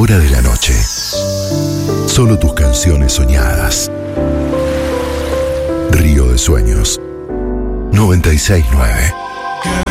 Fuera de la noche. Solo tus canciones soñadas. Río de Sueños. 96.9.